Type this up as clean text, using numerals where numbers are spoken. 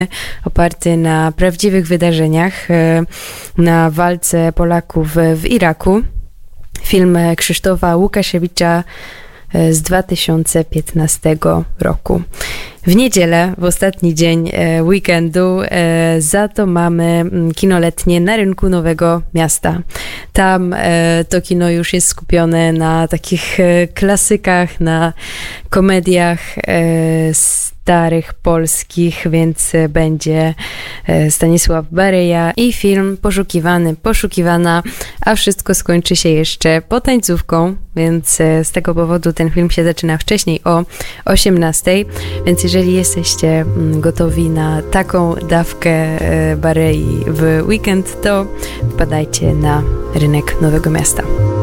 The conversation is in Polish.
oparty na prawdziwych wydarzeniach, na walce Polaków w Iraku. Film Krzysztofa Łukasiewicza z 2015 roku. W niedzielę, w ostatni dzień weekendu, za to mamy kino letnie na rynku Nowego Miasta. Tam to kino już jest skupione na takich klasykach, na komediach starych polskich, więc będzie Stanisław Bareja i film Poszukiwany, Poszukiwana, a wszystko skończy się jeszcze potańcówką, więc z tego powodu ten film się zaczyna wcześniej o 18:00, więc jeżeli jesteście gotowi na taką dawkę Barei w weekend, to wpadajcie na rynek Nowego Miasta.